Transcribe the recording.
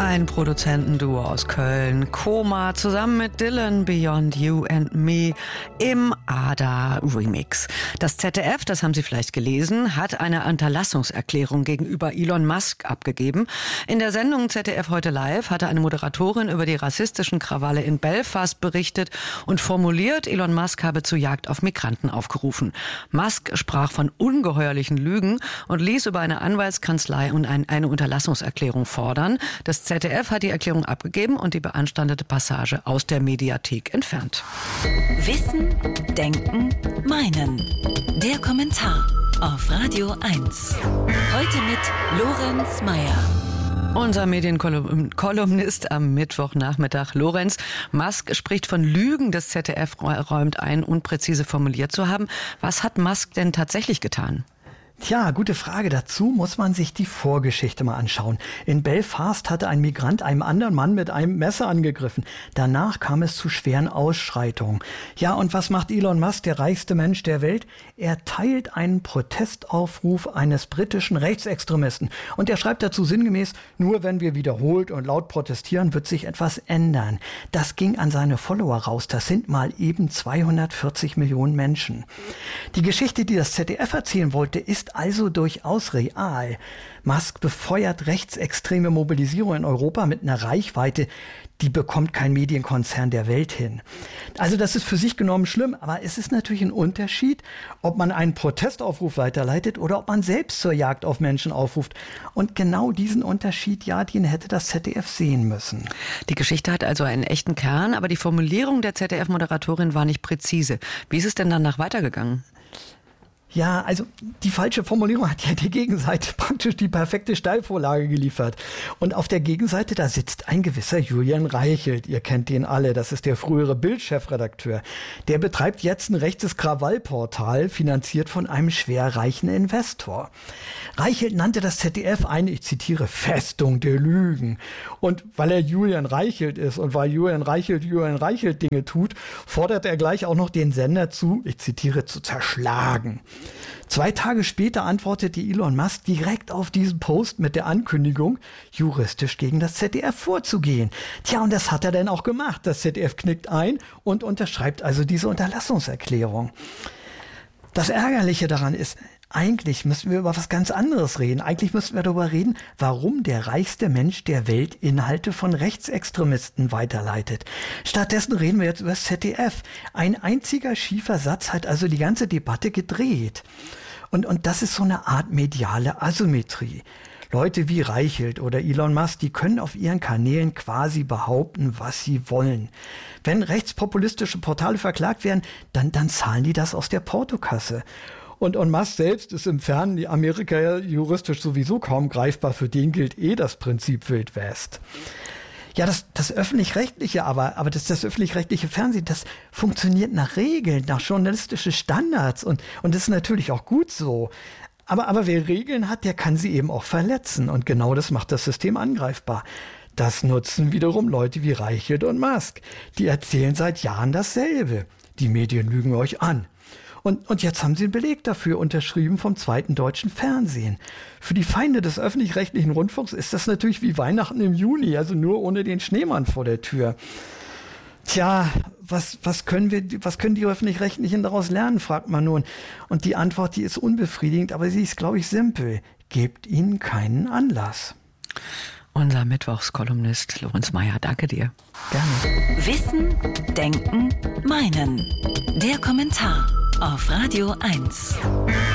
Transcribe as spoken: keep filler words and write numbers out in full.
Ein Produzentenduo aus Köln, Koma, zusammen mit Dylan, Beyond You and Me im Ada-Remix. Das Z D F, das haben Sie vielleicht gelesen, hat eine Unterlassungserklärung gegenüber Elon Musk abgegeben. In der Sendung Z D F heute live hatte eine Moderatorin über die rassistischen Krawalle in Belfast berichtet und formuliert, Elon Musk habe zur Jagd auf Migranten aufgerufen. Musk sprach von ungeheuerlichen Lügen und ließ über eine Anwaltskanzlei und ein, eine Unterlassungserklärung fordern. Das Z D F hat die Erklärung abgegeben und die beanstandete Passage aus der Mediathek entfernt. Wissen, Denken, Meinen. Der Kommentar auf Radio eins. Heute mit Lorenz Meyer. Unser Medienkolumnist am Mittwochnachmittag, Lorenz. Musk spricht von Lügen. Das Z D F räumt ein, unpräzise formuliert zu haben. Was hat Musk denn tatsächlich getan? Tja, gute Frage. Dazu muss man sich die Vorgeschichte mal anschauen. In Belfast hatte ein Migrant einem anderen Mann mit einem Messer angegriffen. Danach kam es zu schweren Ausschreitungen. Ja, und was macht Elon Musk, der reichste Mensch der Welt? Er teilt einen Protestaufruf eines britischen Rechtsextremisten. Und er schreibt dazu sinngemäß, nur wenn wir wiederholt und laut protestieren, wird sich etwas ändern. Das ging an seine Follower raus. Das sind mal eben zweihundertvierzig Millionen Menschen. Die Geschichte, die das Z D F erzählen wollte, ist also durchaus real. Musk befeuert rechtsextreme Mobilisierung in Europa mit einer Reichweite, die bekommt kein Medienkonzern der Welt hin. Also das ist für sich genommen schlimm, aber es ist natürlich ein Unterschied, ob man einen Protestaufruf weiterleitet oder ob man selbst zur Jagd auf Menschen aufruft. Und genau diesen Unterschied, ja, den hätte das Z D F sehen müssen. Die Geschichte hat also einen echten Kern, aber die Formulierung der Z D F-Moderatorin war nicht präzise. Wie ist es denn danach weitergegangen? Ja, also die falsche Formulierung hat ja die Gegenseite praktisch die perfekte Steilvorlage geliefert. Und auf der Gegenseite, da sitzt ein gewisser Julian Reichelt. Ihr kennt den alle, das ist der frühere Bild-Chefredakteur. Der betreibt jetzt ein rechtes Krawallportal, finanziert von einem schwerreichen Investor. Reichelt nannte das Z D F eine, ich zitiere, Festung der Lügen. Und weil er Julian Reichelt ist und weil Julian Reichelt Julian Reichelt Dinge tut, fordert er gleich auch noch den Sender zu, ich zitiere, zu zerschlagen. Zwei Tage später antwortete Elon Musk direkt auf diesen Post mit der Ankündigung, juristisch gegen das Z D F vorzugehen. Tja, und das hat er dann auch gemacht. Das Z D F knickt ein und unterschreibt also diese Unterlassungserklärung. Das Ärgerliche daran ist, eigentlich müssten wir über was ganz anderes reden. Eigentlich müssten wir darüber reden, warum der reichste Mensch der Welt Inhalte von Rechtsextremisten weiterleitet. Stattdessen reden wir jetzt über das Z D F. Ein einziger schiefer Satz hat also die ganze Debatte gedreht. Und, und das ist so eine Art mediale Asymmetrie. Leute wie Reichelt oder Elon Musk, die können auf ihren Kanälen quasi behaupten, was sie wollen. Wenn rechtspopulistische Portale verklagt werden, dann, dann zahlen die das aus der Portokasse. Und, und Musk selbst ist im fernen Amerika ja juristisch sowieso kaum greifbar. Für den gilt eh das Prinzip Wild West. Ja, das, das Öffentlich-Rechtliche aber, aber das, das Öffentlich-Rechtliche Fernsehen, das funktioniert nach Regeln, nach journalistischen Standards. Und, und das ist natürlich auch gut so. Aber, aber wer Regeln hat, der kann sie eben auch verletzen. Und genau das macht das System angreifbar. Das nutzen wiederum Leute wie Reichelt und Musk. Die erzählen seit Jahren dasselbe. Die Medien lügen euch an. Und, und jetzt haben sie einen Beleg dafür unterschrieben vom zweiten deutschen Fernsehen. Für die Feinde des öffentlich-rechtlichen Rundfunks ist das natürlich wie Weihnachten im Juni, also nur ohne den Schneemann vor der Tür. Tja, was, was können wir, was können die Öffentlich-Rechtlichen daraus lernen, fragt man nun. Und die Antwort, die ist unbefriedigend, aber sie ist, glaube ich, simpel. Gebt ihnen keinen Anlass. Unser Mittwochskolumnist Lorenz Meyer, danke dir. Gerne. Wissen, Denken, Meinen. Der Kommentar auf Radio eins.